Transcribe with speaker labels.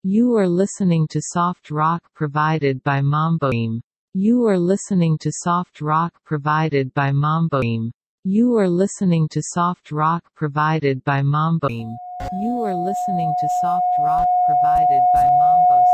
Speaker 1: You are listening to soft rock provided by Mamboim. You are listening to soft rock provided by Mamboim. You are listening to soft rock provided by Mamboim. You are listening to soft rock provided by Mambo